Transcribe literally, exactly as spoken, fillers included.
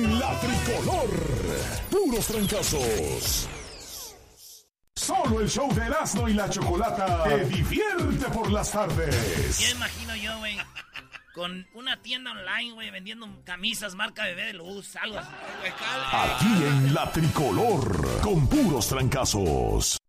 en la tricolor. Puros trancazos. Solo el show de Erasmo y la Chocolata te divierte por las tardes. Ya imagino yo, güey, con una tienda online, güey, vendiendo camisas marca Bebé de Luz, algo así. Aquí en la tricolor, con puros trancazos.